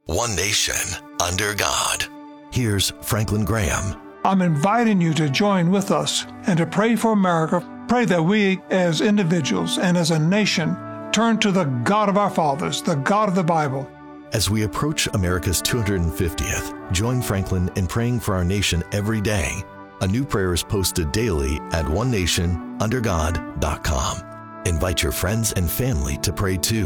One nation, under God. Here's Franklin Graham. I'm inviting you to join with us and to pray for America. Pray that we as individuals and as a nation turn to the God of our fathers, the God of the Bible. As we approach America's 250th, join Franklin in praying for our nation every day. A new prayer is posted daily at onenationundergod.com. Invite your friends and family to pray too.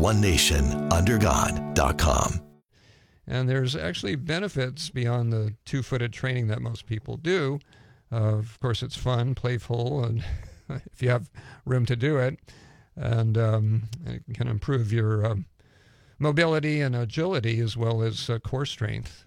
onenationundergod.com. And there's actually benefits beyond the two-footed training that most people do. Of course, it's fun, playful, and if you have room to do it. And it can improve your mobility and agility as well as core strength.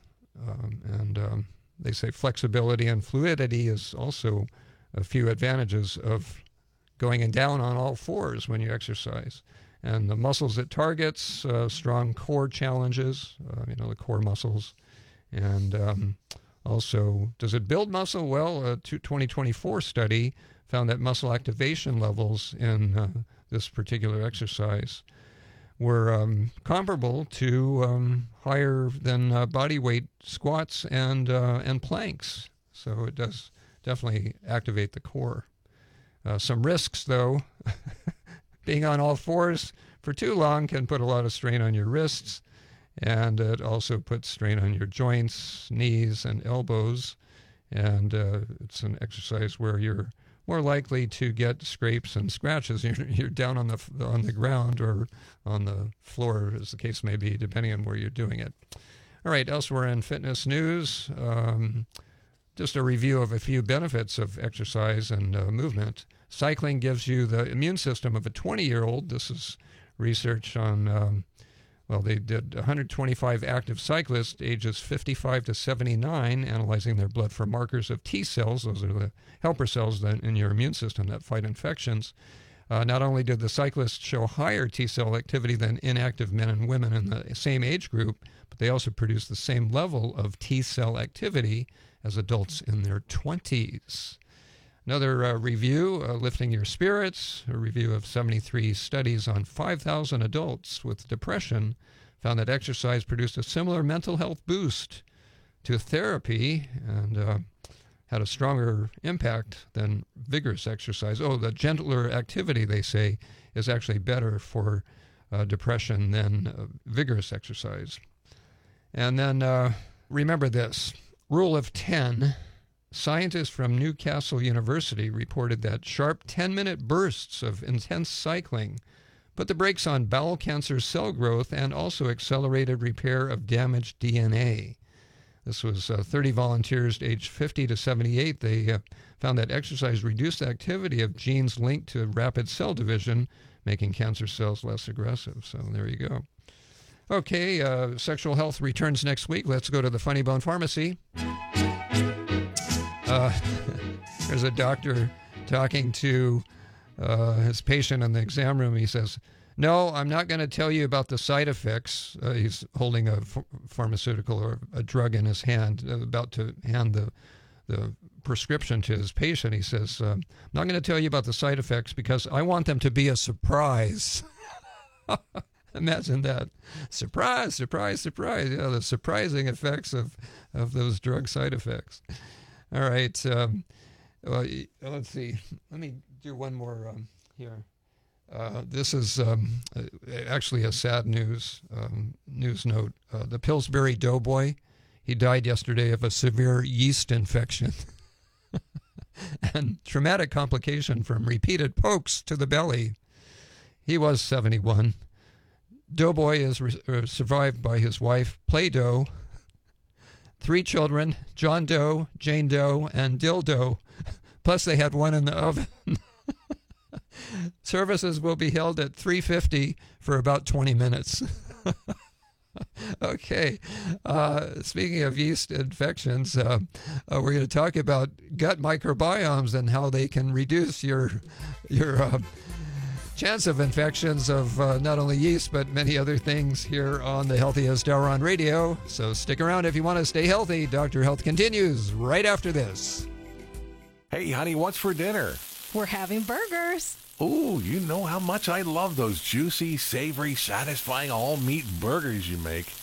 They say flexibility and fluidity is also a few advantages of going down on all fours when you exercise. And the muscles it targets, strong core challenges, the core muscles. And also, does it build muscle? Well, a 2024 study found that muscle activation levels in this particular exercise were comparable to higher than body weight squats and planks. So it does definitely activate the core. Some risks, though. Being on all fours for too long can put a lot of strain on your wrists, and it also puts strain on your joints, knees, and elbows. And it's an exercise where you're more likely to get scrapes and scratches. You're down on the ground or on the floor, as the case may be, depending on where you're doing it. All right, elsewhere in fitness news, just a review of a few benefits of exercise and movement. Cycling gives you the immune system of a 20-year-old. This is research on, they did 125 active cyclists ages 55 to 79, analyzing their blood for markers of T cells. Those are the helper cells in your immune system that fight infections. Not only did the cyclists show higher T cell activity than inactive men and women in the same age group, but they also produced the same level of T cell activity as adults in their 20s. Another review, Lifting Your Spirits, a review of 73 studies on 5,000 adults with depression, found that exercise produced a similar mental health boost to therapy and had a stronger impact than vigorous exercise. The gentler activity, they say, is actually better for depression than vigorous exercise. And then remember this, rule of 10. Scientists from Newcastle University reported that sharp 10-minute bursts of intense cycling put the brakes on bowel cancer cell growth and also accelerated repair of damaged DNA. This was 30 volunteers aged 50 to 78. They found that exercise reduced the activity of genes linked to rapid cell division, making cancer cells less aggressive. So there you go. Okay, sexual health returns next week. Let's go to the Funny Bone Pharmacy. There's a doctor talking to his patient in the exam room. He says, "No, I'm not going to tell you about the side effects." He's holding a pharmaceutical or a drug in his hand, about to hand the prescription to his patient. He says, "I'm not going to tell you about the side effects because I want them to be a surprise." Imagine that. Surprise, surprise, surprise. Yeah, the surprising effects of those drug side effects. All right. Let's see. Let me do one more here. This is actually a sad news note. The Pillsbury Doughboy, he died yesterday of a severe yeast infection and traumatic complication from repeated pokes to the belly. He was 71. Doughboy is survived by his wife, Play-Doh, 3 children, John Doe, Jane Doe, and Dildo. Plus they had one in the oven. Services will be held at 3:50 for about 20 minutes. Okay. Speaking of yeast infections, we're going to talk about gut microbiomes and how they can reduce your chance of infections of not only yeast, but many other things here on the Healthiest Hour on Radio. So stick around if you want to stay healthy. Dr. Health continues right after this. Hey, honey, what's for dinner? We're having burgers. Ooh, you know how much I love those juicy, savory, satisfying all-meat burgers you make.